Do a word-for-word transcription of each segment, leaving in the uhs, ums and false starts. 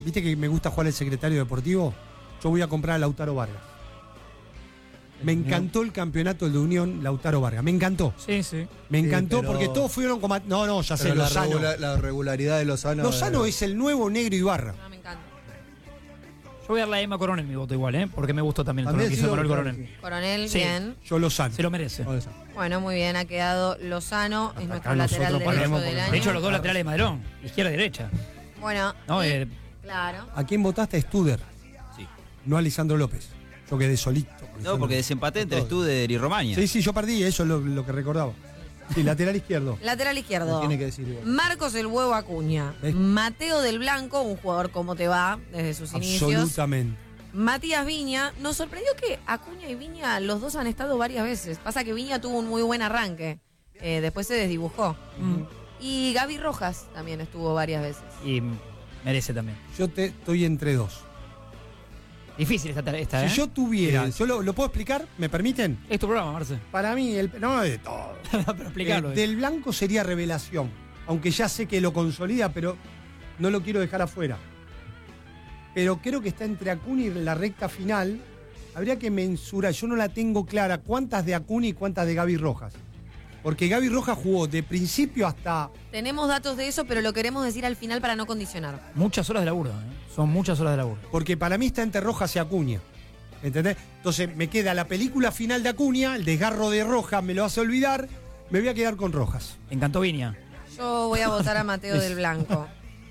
¿Viste que me gusta jugar el secretario deportivo? Yo voy a comprar a Lautaro Vargas. Me encantó el campeonato del de Unión Lautaro Vargas. Me encantó. Sí, sí. Me encantó Sí, pero- porque todos fueron como... No, no, ya sé, Pero la, Lozano. regula- la regularidad de Lozano. Lozano eh, es el nuevo Negro Ibarra. No, me encanta. Yo voy a darle a Emma Coronel mi voto igual, ¿eh? Porque me gustó también el También torneo que sí, hizo Manuel claro, Coronel. sí. Coronel, Sí. bien. Yo Lozano. Se lo merece. Lozano. Bueno, muy bien, ha quedado Lozano, es nuestro Acá lateral nosotros derecho ponemos del por- año. De hecho, los dos laterales de Madrón, izquierda y derecha. Bueno, No, y- eh, claro. ¿A quién votaste? Studer. Sí. No a Lisandro López. Yo quedé solito. No, porque desempaté entre Studer y Romaña. Sí, sí, yo perdí, eso es lo, lo que recordaba. Sí, lateral izquierdo. Lateral Lo izquierdo. tiene que decir igual. Marcos el Huevo Acuña. ¿Ves? Mateo del Blanco, un jugador como te va desde sus inicios. Absolutamente. Matías Viña. Nos sorprendió que Acuña y Viña, los dos han estado varias veces. Pasa que Viña tuvo un muy buen arranque. Eh, después se desdibujó. Y Gaby Rojas también estuvo varias veces. y merece también. Yo te, estoy entre dos. Difícil esta, tarea, esta ¿eh? Si yo tuviera, Sí. yo lo, lo puedo explicar, ¿me permiten? Es tu programa, Marce. Para mí, el, no de todo. Pero explícalo. Eh, del Blanco sería revelación. Aunque ya sé que lo consolida, pero no lo quiero dejar afuera. Pero creo que está entre Acuña y la recta final. Habría que mensurar, yo no la tengo clara, cuántas de Acuña y cuántas de Gaby Rojas. Porque Gaby Rojas jugó de principio hasta... Tenemos datos de eso, pero lo queremos decir al final para no condicionar. Muchas horas de laburo, ¿eh? Son muchas horas de laburo. Porque para mí está entre Rojas y Acuña. ¿Entendés? Entonces me queda la película final de Acuña, el desgarro de Rojas me lo hace olvidar, me voy a quedar con Rojas. Me encantó Viña. Yo voy a votar a Mateo del Blanco.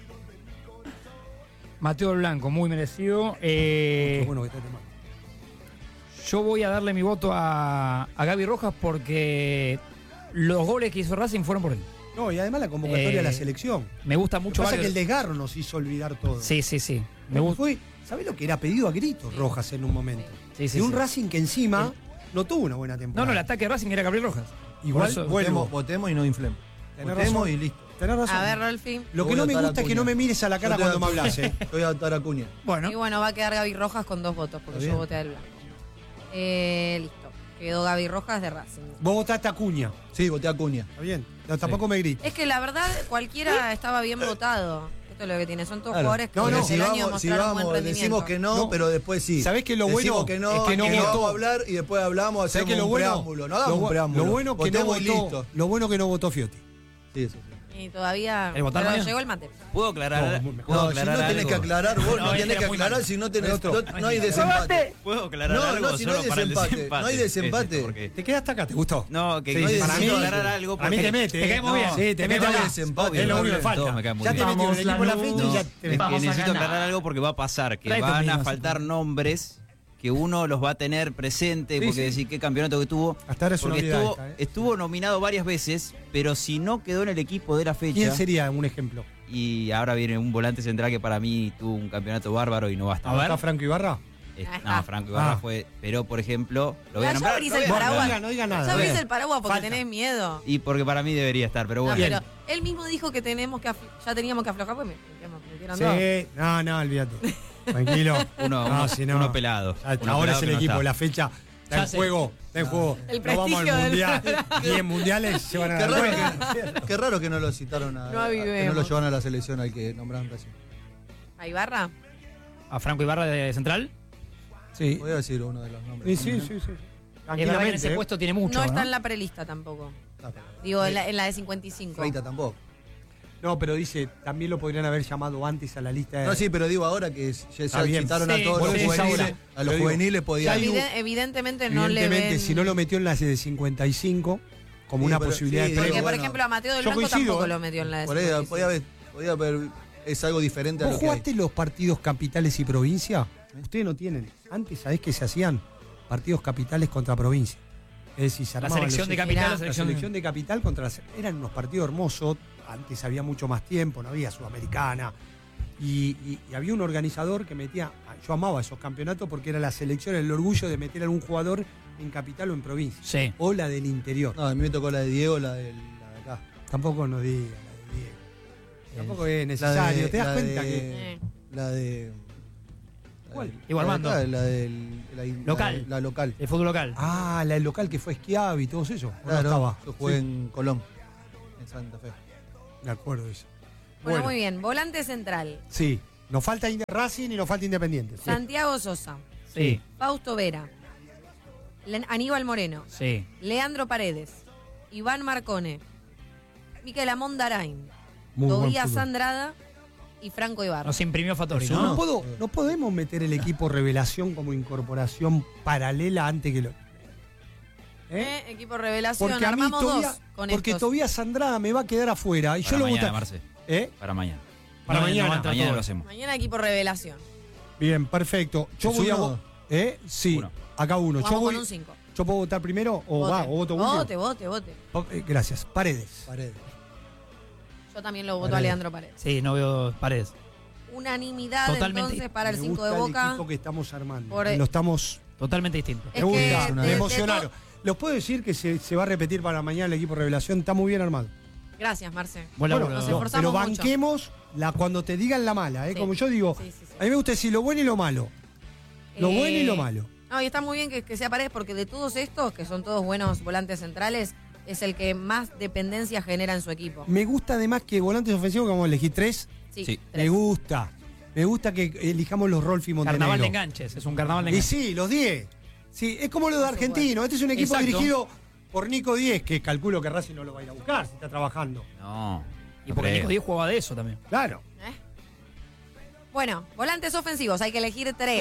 Mateo del Blanco, muy merecido. Eh, Qué bueno que está este man. yo voy a darle mi voto a, a Gaby Rojas porque los goles que hizo Racing fueron por él. No, y además la convocatoria Eh, a la selección. Me gusta Lo que mucho. pasa es varios- que el desgarro nos hizo olvidar todo. Sí, sí, sí. Me gusta. Fue, ¿sabés lo que era pedido a gritos Rojas en un momento? Sí, sí, y un sí. Racing que encima no tuvo una buena No, temporada. no, el ataque de Racing era Gabriel Rojas. Igual, Por eso- bueno, Votemos, votemos y no inflemos. Tenés Votemos razón. y listo. tenés razón. A ver, Rolfi. Lo Yo que voy no a me votar a gusta es que Acuña. no me mires a la cara Yo te voy cuando a- me hablas, ¿eh? Yo voy a votar a Acuña. Bueno, Y bueno, va a quedar Gaby Rojas con dos votos, porque Está yo bien. voté al Blanco. Eh, listo. Quedó Gaby Rojas de Racing. Vos votaste a Acuña. Sí, voté a Acuña. ¿Está bien? No, tampoco me grites. Es que la verdad, cualquiera estaba bien votado. Esto es lo que tiene. Son todos Claro. jugadores que No, no, durante si el año vamos, si mostraron vamos, buen rendimiento. decimos que no, No. pero después sí. ¿Sabés qué es lo Decimos bueno? que no, Es que no que no votó. vamos a hablar y después hablamos, ¿Sabés hacemos que lo un bueno? preámbulo. No hagamos lo, un preámbulo. lo bueno que no Votemos y votó, listo. lo bueno que no votó Fiotti. Sí, eso sí. Y todavía. ¿El votar pero mañana? llegó el mate. ¿Puedo aclarar, No, muy mejor. ¿puedo No, si aclarar no tenés algo? que aclarar, vos No, no, este tenés era que muy aclarar mal. si no tenés. Otro. No, no hay desempate. ¿Puedo aclarar No, algo no, si no solo hay para el desempate. desempate? No hay desempate. Ese, porque- ¿Te quedaste acá? ¿Te gustó? No, que Sí, no sí, necesito para mí- aclarar algo. A mí porque- te mete. te ¿eh? caemos bien. Sí, te No, mete no hay acá. desempate. Es lo único que Todos falta. me caen muy Ya te bien. metí en el Vamos, equipo en la la ficha No, y ya es te que Vamos a necesito ganar. aclarar algo porque va a pasar, que Trae van conmigo, a sí. faltar nombres que uno los va a tener presente, Sí, porque sí. decir qué campeonato que tuvo. Hasta ahora es una porque obviedad estuvo, esta, ¿eh? estuvo nominado varias veces, pero si no quedó en el equipo de la fecha. ¿Quién sería un ejemplo? Y ahora viene un volante central que para mí tuvo un campeonato bárbaro y no va a estar. A ver. ¿Está Franco Ibarra? Es- Ahí no, está. Franco Ibarra Ah. fue. Pero, por ejemplo, lo voy a Ya nombrar. abrís lo voy el a paraguas. nombrar. No diga nada. Ya abrís Bien. el paraguas porque Falta. tenés miedo. Y porque para mí debería estar, pero No, bueno. pero él mismo dijo que tenemos que afl- ya teníamos que aflojar, pues me, me metieron dos. Sí, no, no, olvídate. Tranquilo. Uno, No, uno, si no. uno pelado. Ya- Uno Ahora pelado es el que no equipo, está. la fecha está Ya en sé. juego. Está en juego. El No vamos prestigio al del- mundial. diez mundiales se van a Qué ganar. raro, que, qué raro que no lo citaron a. No a- que avivemos. no lo llevan a la selección al que nombraron recién. ¿A Ibarra? A Franco Ibarra de Central. Sí. Voy a decir uno de los nombres. Sí, sí, sí, sí. Es verdad que en Tranquilamente. ese ¿eh? puesto tiene mucho. No No, está en la prelista tampoco. Ah, pero- Digo, en la, en la de cincuenta y cinco. Freita tampoco. No, pero dice, también lo podrían haber llamado antes a la lista de... No, sí, pero digo ahora que ya, ya Está bien. citaron Sí, a todos vos los decís juveniles. ahora. A los Yo digo, juveniles podía. hay un- Eviden- evidentemente no le Evidentemente, ven... si no lo metió en la de cincuenta y cinco, como Sí, una pero- posibilidad sí, de Porque, premio. por bueno, ejemplo, a Mateo del yo Blanco coincido, tampoco ¿eh? lo metió en la de Por ahí cincuenta y cinco. podía haber, podía haber. Es algo diferente a ¿Vos lo que hay. jugaste los partidos capitales y provincia? Ustedes no tienen. Antes, ¿sabés qué se hacían? Partidos capitales contra provincia. Es decir, se La armaban selección los- de capital, Mirá. la La selección, selección de capital contra las... Eran unos partidos hermosos. Antes había mucho más tiempo, no había Sudamericana. Y, y- y había un organizador que metía... Yo amaba esos campeonatos porque era la selección, el orgullo de meter a algún jugador en capital o en provincia. Sí. O la del interior. No, a mí me tocó la de Diego, la, del- la de acá. Tampoco nos diga la de Diego. Tampoco es La necesario. de- ¿Te das la cuenta de- que...? Eh. La de. ¿Cuál? la de- Diego Armando. La, de- la del. La, la- Local. La, local. El fútbol local. Ah, la del local que fue Schiavi y todo eso. ¿O no Claro, estaba? yo jugué Sí, en Colón, en Santa Fe. me acuerdo de eso. Bueno, muy bien. Volante central. Sí. Nos falta Inde- Racing y nos falta Independiente. Santiago Sosa, Sí, Fausto Vera, Le- Aníbal Moreno, sí. Leandro Paredes, Iván Marcone, Miquel Amondarain, Muy buen Tobías fútbol. Andrada y Franco Ibarra. Nos imprimió Fattori, No, ¿no? puedo, no podemos meter el equipo revelación como incorporación paralela antes que lo. ¿Eh? Eh, Equipo revelación, Porque a mí armamos Tobías, dos con porque estos. Tobías Andrada me va a quedar afuera y Para yo lo mañana, voy a Marce. ¿Eh? Para mañana. Para No, no mañana. va a entrar Mañana todo. lo hacemos. Mañana equipo revelación. Bien, perfecto. Yo ¿Es voy a uno? vo- ¿Eh? Sí, Uno. acá uno. Yo Vamos voy. con un cinco. ¿Yo puedo votar primero o va? ¿O voto último? vote, vote, vote. Oh, eh, gracias. Paredes. Paredes. Yo también lo voto a Paredes. Leandro Paredes. Sí, no veo Paredes. Unanimidad Totalmente. entonces para el Me cinco gusta de el Boca. equipo que estamos armando. Por- Lo estamos. Totalmente distinto. Es Me que gusta. de- Me de emocionaron. ¿Los puedo decir que se, se va a repetir para mañana el equipo revelación? Está muy bien armado. Gracias, Marce. Buen Bueno, laburo. nos no, esforzamos pero mucho. banquemos la, cuando te digan la mala, ¿eh? Sí. Como yo digo, Sí, sí, sí. a mí me gusta decir lo bueno y lo malo. Lo Eh, bueno y lo malo. No, y está muy bien que, que sea Paredes porque de todos estos, que son todos buenos volantes centrales, es el que más dependencia genera en su equipo. Me gusta además que volantes ofensivos, que vamos a elegir tres, Sí, Sí. me tres. gusta. Me gusta que elijamos los Rolfi Montenegro. Carnaval de enganches. Es un carnaval de Y enganches. sí, los diez. Sí, es como lo de Por supuesto. Argentino. Este es un equipo Exacto. dirigido por Nico Díez, que calculo que Racing no lo va a ir a buscar si está trabajando. No. Y no porque creo. Nico Díaz jugaba de eso también. Claro. ¿Eh? Bueno, volantes ofensivos, hay que elegir tres.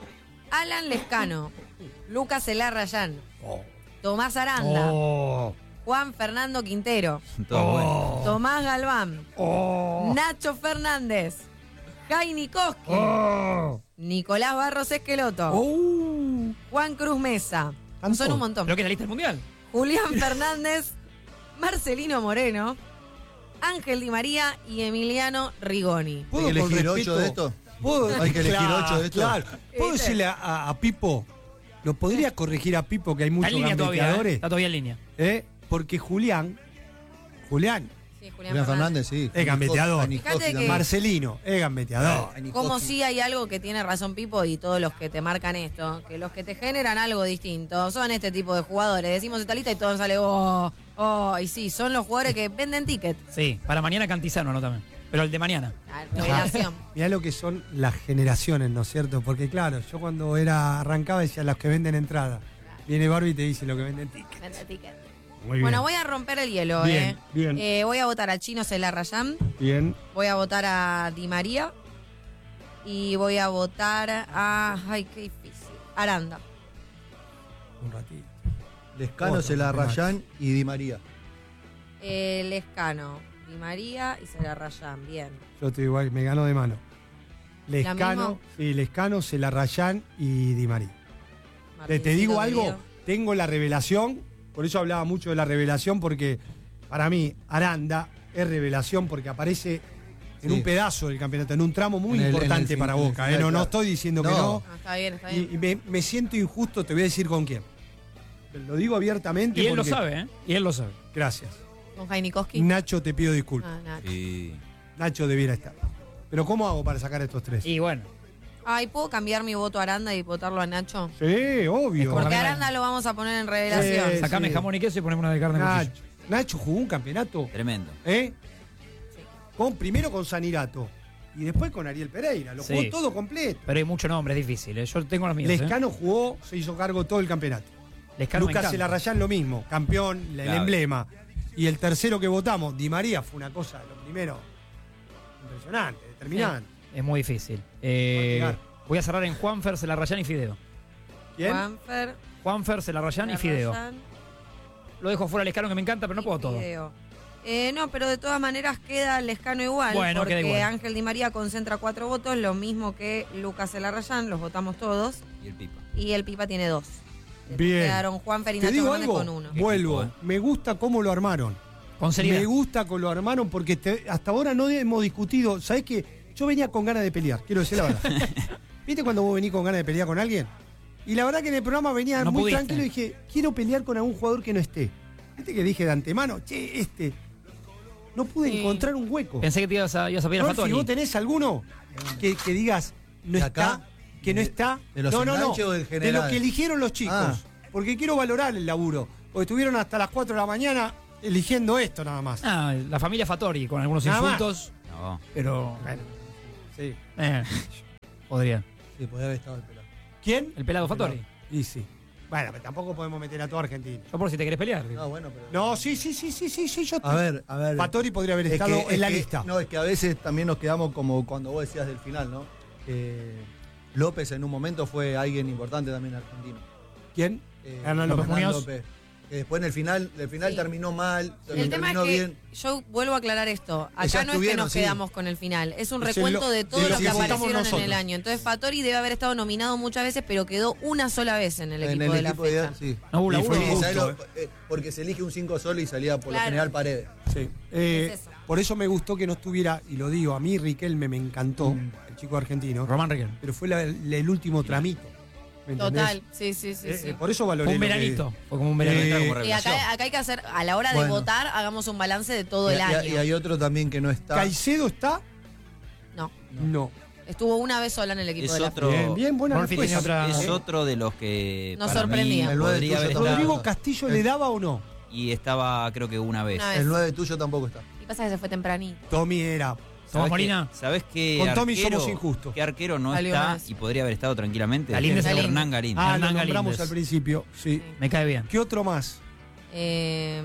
Alan Lescano, Lucas Elarrayán, Tomás Aranda, Oh, Juan Fernando Quintero, Todo bueno. Tomás Galván, oh, Nacho Fernández, Jaime Koski, oh. Nicolás Barros Esqueloto, Uh, Juan Cruz Mesa. ¿Tanto? Son un montón. Creo que es la lista del mundial. Julián Fernández, Marcelino Moreno, Ángel Di María y Emiliano Rigoni. ¿Puedo ¿Hay que con elegir respeto? ocho de estos? ¿Puedo? Hay que elegir Claro, ocho de estos. Claro. ¿Puedo ¿Viste? decirle a, a- a Pipo? ¿Lo podría corregir a Pipo que hay Está muchos en línea todavía. ¿eh? gambeteadores? Está todavía en línea. ¿Eh? Porque Julián, Julián Sí, Julián, Julián Fernández. Fernández, sí. Es gambeteador. Ay, Nikoski Fíjate que- también. Marcelino, es gambeteador. Ay, Nikoski. Como si hay algo que tiene razón Pipo y todos los que te marcan esto, que los que te generan algo distinto son este tipo de jugadores. Decimos esta lista y todo sale, oh, oh, y sí, son los jugadores que venden ticket. Sí, para mañana Cantizano, ¿no? También. Pero el de mañana. Ah, revelación. Mirá lo que son las generaciones, ¿no es cierto? Porque claro, yo cuando era arrancaba decía los que venden entrada. Viene Barbie y te dice lo que venden ticket. Vende ticket. Muy Bueno, bien. voy a romper el hielo, Bien, ¿eh? bien. Eh, Voy a votar a Chino Celarrayán, Bien. voy a votar a Di María y voy a votar a. Ay, qué difícil. Aranda. Un ratito. Lescano, Otro Celarrayán y Di María. Eh, Lescano, Di María y Celarrayán. Bien. Yo te digo, me ganó de mano. Lescano, mismo? sí, Lescano, Celarrayán y Di María. Te, te Martincito digo algo, querido. tengo la revelación, por eso hablaba mucho de la revelación, porque para mí Aranda es revelación porque aparece en Sí. un pedazo del campeonato, en un tramo muy En el- en el importante fin- para en el Boca. final, eh, no, no claro. estoy diciendo que No. no. Ah, está bien, está Y, bien. y me, me siento injusto, te voy a decir con quién. Lo digo abiertamente. Y él lo porque- sabe, ¿eh? Y él lo sabe. Gracias. Con Jaime Koski. Nacho, te pido disculpas. Ah, Nacho. Y Nacho debiera estar. Pero ¿cómo hago para sacar estos tres? Y bueno, Ay, ¿puedo cambiar mi voto a Aranda y votarlo a Nacho? Sí, obvio. Es como Porque También hay- Aranda lo vamos a poner en revelación. Sí. sacame jamón y queso y ponemos una de carne en cuchillo. Nacho. Nacho jugó un campeonato, tremendo. ¿eh? Sí. Con, primero con Sanirato y después con Ariel Pereira. Lo jugó Sí. todo completo. Pero hay mucho nombre, es difícil. ¿eh? Yo tengo los míos. ¿eh? Lescano jugó, se hizo cargo todo el campeonato. Lescano me Lucas encanta. Celarrayán lo mismo, campeón, el Clave. emblema. Y el tercero que votamos, Di María, fue una cosa, lo primero, impresionante, determinante. Es muy difícil. Eh, Va a voy a cerrar en Juanfer, Celarrayán y Fideo. ¿Quién? Juanfer, Juanfer, Celarrayán y Fideo. Celarrayán Lo dejo fuera Lescano que me encanta, pero no y puedo todo. Fideo. Eh, no, pero de todas maneras queda Lescano igual, Bueno, porque queda igual. Ángel Di María concentra cuatro votos, lo mismo que Lucas Celarrayán, los votamos todos, Y el Pipa. y el Pipa tiene dos. Bien. Quedaron Juanfer y Te Nacho digo Fernández algo, con uno. vuelvo. Equipo, ¿eh? Me gusta cómo lo armaron. Con seriedad. Me gusta cómo lo armaron porque te- hasta ahora no hemos discutido. ¿Sabés qué? Yo venía con ganas de pelear, quiero decir la verdad. ¿Viste cuando vos venís con ganas de pelear con alguien? Y la verdad que en el programa venía No muy pudiste. tranquilo y dije, quiero pelear con algún jugador que no esté. ¿Viste que dije de antemano? Che, este. No pude Sí. encontrar un hueco. Pensé que te ibas a, ibas a pedir a Rolfi, Fatoni. ¿vos tenés alguno que, que digas, no ¿De está? acá? Que no ¿De- está. de los no, no, no. enganches o del De general? lo que eligieron los chicos. Ah. Porque quiero valorar el laburo. Porque estuvieron hasta las cuatro de la mañana eligiendo esto nada más. Ah, la familia Fattori, con algunos Nada más. insultos, No. pero Bueno, Sí. Eh, podría. Sí, podría haber estado el pelado. ¿Quién? El pelado Fattori. Y sí. Bueno, pero tampoco podemos meter a todo Argentina. Yo por si te querés pelear. digo. No, bueno, pero. No, sí, sí, sí, sí, sí, sí. Yo A ver, a ver. Fattori podría haber Es estado que- en es la que- lista. No, es que a veces también nos quedamos como cuando vos decías del final, ¿no? Que López en un momento fue alguien importante también en Argentina. ¿Quién? Eh, Hernán López Hernán Muñoz. López. Que después en el final, el final Sí. terminó mal, El tema es terminó que bien. yo vuelvo a aclarar esto. Acá Ya no es que estuvieron, nos sí. quedamos con el final. Es un Es el recuento lo- de todo de lo lo que que aparecieron votamos en el nosotros. año. Entonces Fattori debe haber estado nominado muchas veces, pero quedó una sola vez en el En equipo el de la equipo de fecha. sí. No hubo Y laburo. fue Sí, injusto, ¿sabés lo- eh. eh, porque se elige un cinco solo y salía por Claro. lo general Paredes. Sí. Eh, Es eso. por eso me gustó que no estuviera, y lo digo, a mí Riquelme me encantó, Mm. el chico argentino, Román Riquelme. pero fue la- la- el último tramito. ¿me entendés? Total, sí, sí, sí. Eh, sí. eh, por eso valoré Fue un lo que- veranito. Fue como un Eh, veranito. Como Y revelación. acá, acá hay que hacer, a la hora de Bueno. votar, hagamos un balance de todo Y, el y- año. y hay otro también que no está. ¿Caicedo está? No, No. estuvo una vez sola en el equipo Es de la otro- Bien, bien, buena Rolfi respuesta. tenía otra- Es otro de los que Nos para sorprendía. mí El nueve podría tuyo haber también. estado ¿Rodrigo Castillo le daba o no? y estaba creo que una vez. Una vez. El nueve tuyo tampoco está. Y pasa que se fue tempranito. Tommy era. Tomás Molina. ¿Sabes qué Con Tommy arquero- somos injustos. ¿Qué arquero no Salió una está vez. y podría haber estado tranquilamente? Galíndez. Hernán Galíndez. Ah, lo Hernán nombramos Galíndez. al principio. Sí. Me cae bien. ¿Qué otro más? Eh,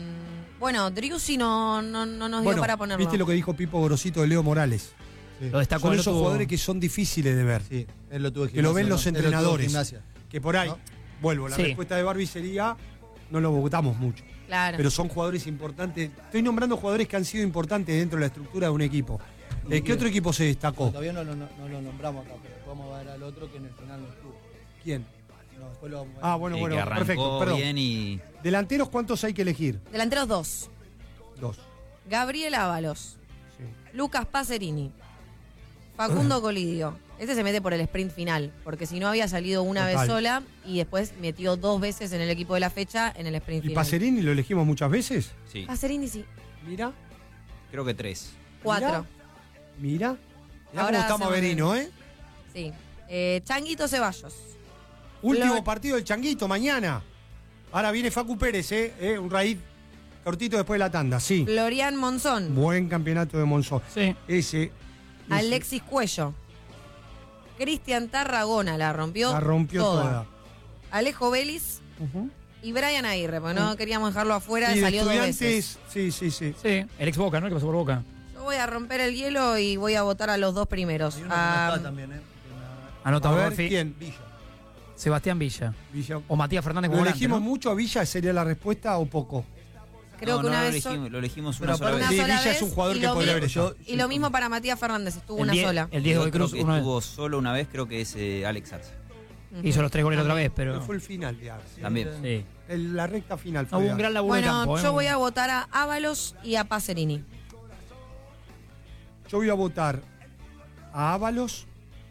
bueno, Driussi no, no, no nos dio Bueno, para ponerlo. ¿viste lo que dijo Pipo Gorosito de Leo Morales? Sí. Lo destacó Son el esos otro- jugadores que son difíciles de ver. Sí, él lo tuvo en Que lo ven Gimnasia, los ¿no? Él lo tuvo en entrenadores. Gimnasia. Que por ahí, ¿No? vuelvo, la Sí. respuesta de Barbie sería, no lo votamos mucho. Claro. Pero son jugadores importantes. Estoy nombrando jugadores que han sido importantes dentro de la estructura de un equipo. Eh, ¿Qué otro equipo se destacó? Todavía no, lo- no- no lo nombramos acá, pero vamos a ver al otro que en el final no estuvo. ¿Quién? No, después lo vamos a ver. Ah, bueno, Sí, bueno, que arrancó perfecto. Perdón. bien y Delanteros, ¿cuántos hay que elegir? Delanteros dos. Dos. Gabriel Ábalos. Sí. Lucas Pacerini. Facundo Colidio. Este se mete por el sprint final, porque si no había salido una Total. vez sola y después metió dos veces en el equipo de la fecha en el sprint ¿Y final. Pacerini lo elegimos muchas veces? sí, Pacerini sí. Mira, creo que tres. Cuatro. mira. Mirá Ahora cómo está hacemos Maverino, ¿eh? Sí. Eh, Changuito Ceballos. Último Flor- partido del Changuito, mañana. Ahora viene Facu Pérez, ¿eh? ¿eh? Un raíz cortito después de la tanda, sí. Florian Monzón. Buen campeonato de Monzón. Sí. Ese. ese Alexis Cuello. Cristian Tarragona la rompió. la rompió toda. Alejo Vélez Ujú. y Brian Aguirre, porque no queríamos dejarlo afuera, Y de salió dos veces. estudiantes, sí, sí, sí. Sí. El ex Boca, ¿no? Que pasó por Boca. Yo voy a romper el hielo y voy a votar a los dos primeros. Hay uno que Ah, no está también, ¿eh? En la- Anota A ver, Rolfi. ¿quién? Villa. Sebastián Villa. Villa. O Matías Fernández ¿Lo como volante, elegimos ¿no? mucho a Villa? ¿Sería la respuesta o poco? creo No, que no una lo vez so- elegimos, lo elegimos Pero una sola aparte- vez. una Sí, sola Villa vez es un jugador y que lo podría mi- haber estado. Y lo mismo para Matías Fernández, estuvo El una diez- sola. El Y Diego de otro Cruz que una vez. estuvo solo una vez creo que es eh, Alex Satz. Ujú. Hizo los tres goles la otra vez, Pero pero. fue el final de Arce. También. Sí. El- la recta final No, fue hubo de un Arce. gran laburo de Bueno, campo. ¿eh? yo voy a votar a Ábalos y a Pacerini. Yo voy a votar a Ábalos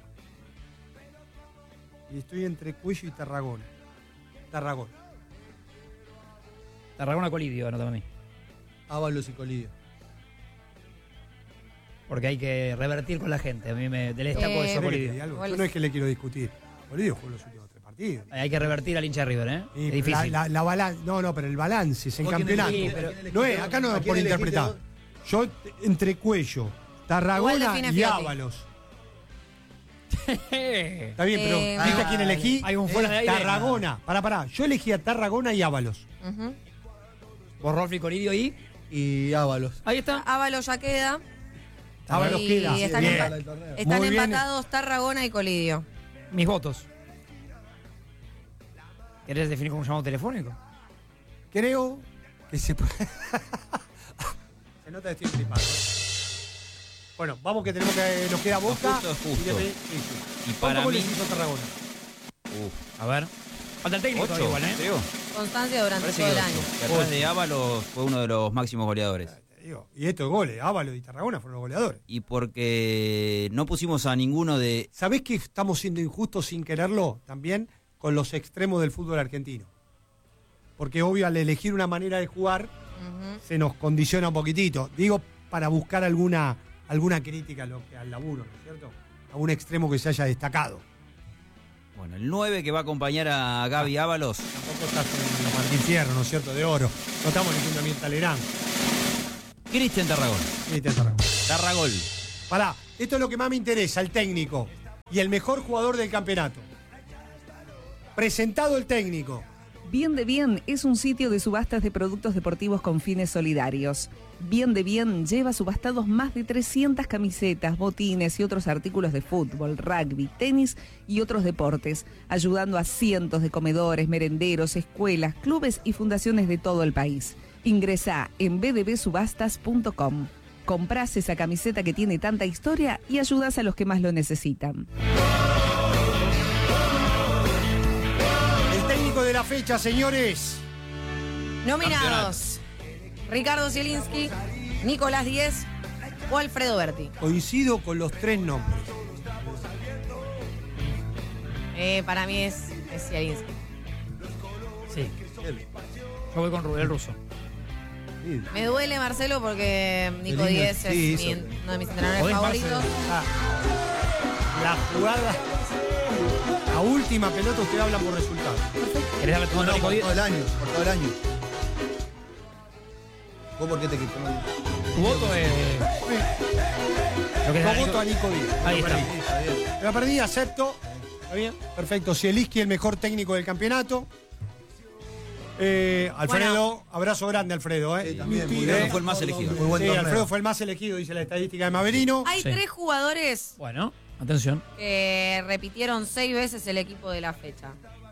y estoy entre Cuello y Tarragona. Tarragona. Tarragona Colidio, anota para mí. Ábalos y Colidio. Porque hay que revertir con la gente. A mí me le destaco Eh, eso a ¿Querés que te Colidio. diga algo? Igual Yo no es- es que le quiero discutir. Colidio jugó los últimos tres partidos. Hay que revertir al hincha de River, ¿eh? Y Es difícil. La, la, la balan- no, no, pero el balance es en ¿Vos quién campeonato. elegiste? pero- ¿A quién elegiste No es, vos? acá no ¿A es quién por elegiste interpretar. vos? Yo t- entre Cuello, Igual Tarragona define y Fiotti. Ábalos. Eh, Está bien, pero Eh, ¿viste ah, a quién elegí? hay un fuera de aire. Tarragona. Pará, pará. Yo elegí a Tarragona y Ábalos. Ujú. Vos, Rolfi, Colidio y. Y Ábalos. Ahí está. Ábalos ya queda. Ábalos Y queda. están Bien. empa- El torneo. Están Muy bien. empatados Tarragona y Colidio. Mis votos. ¿Querés definir como un llamado telefónico? Creo que se puede. Se nota que estoy flipando. ¿eh? Bueno, vamos que tenemos que. Nos queda Boca. justo es justo. y Independiente- sí, sí. Y ¿Cuántos para goles mí- hizo Tarragona? Uf, A ver. Falta el técnico ocho, todavía igual, ¿eh? creo. Constancia durante Parece todo que el ocho. año. Que atrás de Ábalos fue uno de los máximos goleadores. Te digo, y estos goles, Ábalos y Tarragona fueron los goleadores. Y porque no pusimos a ninguno de... ¿Sabés que estamos siendo injustos sin quererlo también con los extremos del fútbol argentino? Porque obvio al elegir una manera de jugar Ujú. se nos condiciona un poquitito. Digo, para buscar alguna, alguna crítica a lo que, al laburo, ¿no es cierto? A un extremo que se haya destacado. Bueno, el nueve que va a acompañar a Gaby Ábalos. Tampoco estás en los Martín Fierro, ¿no es cierto? De oro. No estamos eligiendo a Mirta Legrand. Cristian Tarragona. Cristian Tarragona. Tarragol. Pará, Esto es lo que más me interesa, el técnico y el mejor jugador del campeonato. Presentado el técnico. Bien de Bien es un sitio de subastas de productos deportivos con fines solidarios. Bien de Bien lleva subastados más de trescientas camisetas, botines y otros artículos de fútbol, rugby, tenis y otros deportes, ayudando a cientos de comedores, merenderos, escuelas, clubes y fundaciones de todo el país. Ingresá en b d b subastas punto com. Comprás esa camiseta que tiene tanta historia y ayudás a los que más lo necesitan. De la fecha, señores. Nominados: Ricardo Zielinski, Nicolás Díez o Alfredo Berti. Coincido con los tres nombres. Eh, para mí es, es Zielinski. Sí. Yo voy con Rubén el Ruso. Me duele, Marcelo, porque Nico Zielinski, Díez es sí, mi- hizo. uno de mis entrenadores ¿Podés, favoritos. Marcelo? Ah, la jugada. La última pelota, usted habla por resultado. ¿Querés darle tu No, voto no, a Nico por Díez? todo el año, por todo el año. ¿Vos por qué te quitas? Tu voto es. Lo que es Yo dar voto a Nico Díez. Ahí Lo está. perdí. Está bien. La perdí, acepto. ¿Está bien? Perfecto. Zielinski, el mejor técnico del campeonato. Eh, Alfredo, abrazo grande, Alfredo. ¿eh? Sí, también, muy Alfredo bien. fue el más elegido. Muy buen Sí, torneo. Alfredo fue el más elegido, dice la estadística de Maverino. Hay Sí. tres jugadores Bueno, atención. que repitieron seis veces el equipo de la fecha.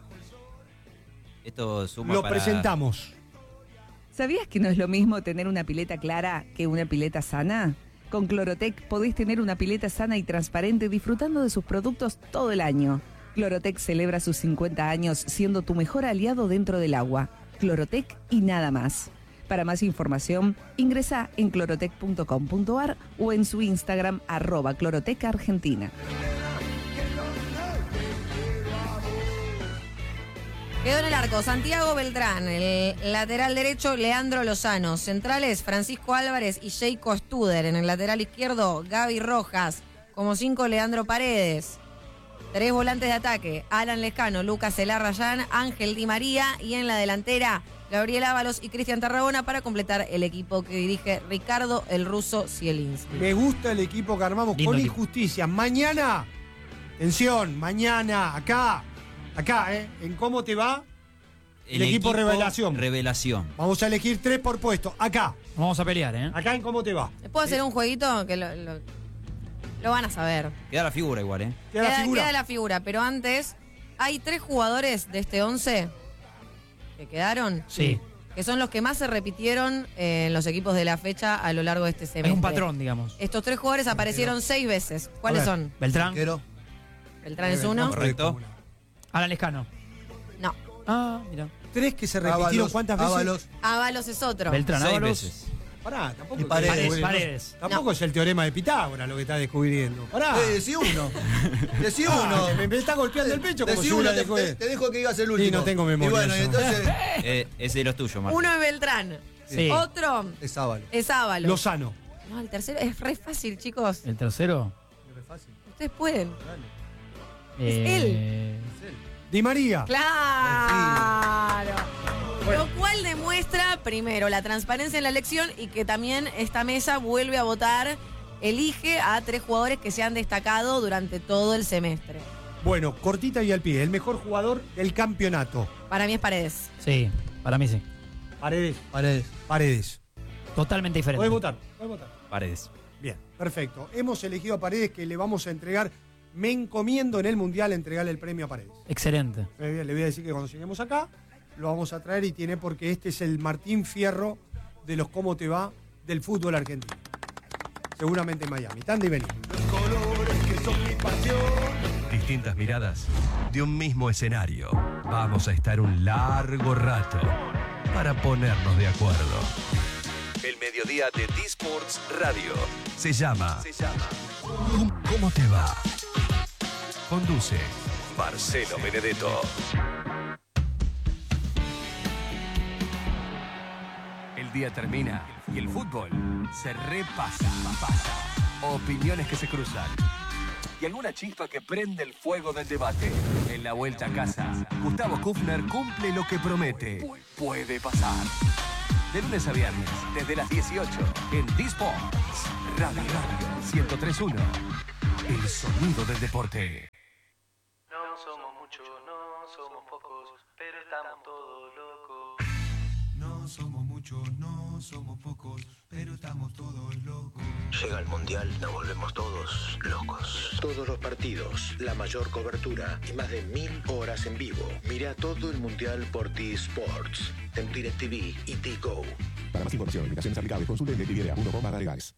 Esto suma Lo para... presentamos. ¿Sabías que no es lo mismo tener una pileta clara que una pileta sana? Con Clorotec podés tener una pileta sana y transparente disfrutando de sus productos todo el año. Clorotec celebra sus cincuenta años siendo tu mejor aliado dentro del agua. Clorotec y nada más. Para más información, ingresa en clorotec punto com punto a r o en su Instagram arroba Clorotec Argentina. Quedó en el arco Santiago Beltrán, el lateral derecho Leandro Lozano, centrales Francisco Álvarez y Sheiko Studer, en el lateral izquierdo Gaby Rojas, como cinco Leandro Paredes, tres volantes de ataque Alan Lescano, Lucas Elarrayán, Ángel Di María y en la delantera Gabriel Ábalos y Cristian Tarragona para completar el equipo que dirige Ricardo el Ruso Zielinski. Me gusta el equipo que armamos Lindo con equipo. injusticia. Mañana, atención, mañana, acá, acá, ¿eh? En cómo te va, el, equipo, revelación. Revelación. Vamos a elegir tres por puesto. Acá, Vamos a pelear, ¿eh? acá en cómo te va. ¿Les puedo hacer un jueguito que lo, lo- lo van a saber? Queda la figura igual, ¿eh? Queda la Queda, figura. queda la figura, pero antes hay tres jugadores de este once que quedaron, Sí. que son los que más se repitieron eh, en los equipos de la fecha a lo largo de este semestre. Es un patrón, digamos. Estos tres jugadores aparecieron seis veces. ¿Cuáles A ver. son? Beltrán, Arquero. Beltrán es uno. Correcto. Alan Lescano. No. Ah, mira. Tres que se repitieron Ábalos, cuántas veces. Ábalos. Ábalos es otro. Beltrán, Seis Ábalos. veces. Pará, tampoco, Y Paredes. es- Paredes, Paredes. tampoco es el teorema de Pitágoras lo que está descubriendo. Pará. Eh, decí uno. Decí Ah, uno. me, me está golpeando el pecho como Decí si uno, hubiera te, después. te- te dejo que digas el último. no tengo memoria Y bueno, y yo. entonces Eh, ese de los tuyos, Marco. Uno es Beltrán. Sí. Otro es Ábalo. es Ábalos. Lozano. No, el tercero es re fácil, chicos. El tercero. Es fácil. Ustedes pueden. Es él. Di María. Claro. Lo cual demuestra, primero, la transparencia en la elección y que también esta mesa vuelve a votar, elige a tres jugadores que se han destacado durante todo el semestre. Bueno, cortita y al pie. El mejor jugador del campeonato. Para mí es Paredes. Sí, para mí sí. Paredes. Paredes. Paredes. Totalmente diferente. Podés votar. Podés votar. Paredes. Bien, perfecto. Hemos elegido a Paredes, que le vamos a entregar. Me encomiendo en el Mundial a entregarle el premio a Paredes. Excelente. Eh, Le voy a decir que cuando lleguemos acá, lo vamos a traer y tiene porque este es el Martín Fierro de los cómo te va del fútbol argentino. Seguramente en Miami. Tandy, vení. Distintas miradas de un mismo escenario. Vamos a estar un largo rato para ponernos de acuerdo. El mediodía de D-Sports Radio se llama, se llama ¿Cómo, cómo te va? Conduce Marcelo Benedetto. El día termina y el fútbol se repasa. Pasa. Opiniones que se cruzan. Y alguna chispa que prende el fuego del debate. En la vuelta a casa, Gustavo Kufner cumple lo que promete. Puede pasar. De lunes a viernes, desde las dieciocho, en D-Sports Radio, ciento tres punto uno. El sonido del deporte. No somos muchos, no somos pocos, pero estamos todos locos. No somos muchos, no somos pocos, pero estamos todos locos. Llega el Mundial, nos volvemos todos locos. Todos los partidos, la mayor cobertura y más de mil horas en vivo. Mira todo el Mundial por T-Sports, en DirecTV y T-Go. Para más información, limitaciones aplicables, consulte en directv punto com barra legales.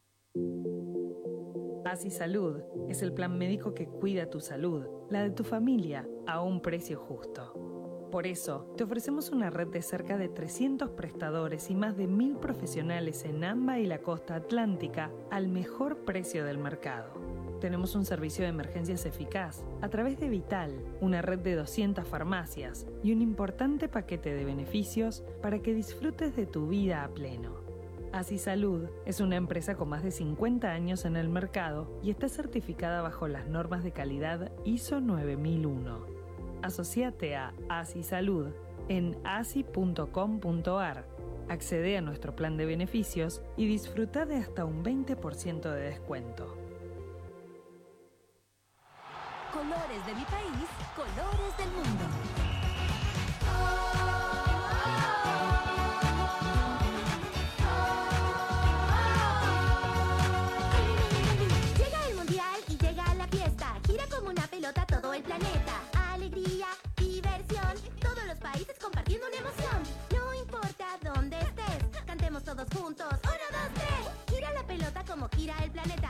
Así Salud es el plan médico que cuida tu salud, la de tu familia, a un precio justo. Por eso, te ofrecemos una red de cerca de trescientos prestadores y más de mil profesionales en AMBA y la costa atlántica al mejor precio del mercado. Tenemos un servicio de emergencias eficaz a través de Vital, una red de doscientas farmacias y un importante paquete de beneficios para que disfrutes de tu vida a pleno. Así Salud es una empresa con más de cincuenta años en el mercado y está certificada bajo las normas de calidad I S O nueve mil uno. Asociate a Así Salud en asi punto com punto ar. Accede a nuestro plan de beneficios y disfruta de hasta un veinte por ciento de descuento. Colores de mi país, colores del mundo. Llega el mundial y llega la fiesta. Gira como una pelota todo el planeta. Alegría, diversión, todos los países compartiendo una emoción. No importa dónde estés, cantemos todos juntos. Uno, dos, tres. Gira la pelota como gira el planeta.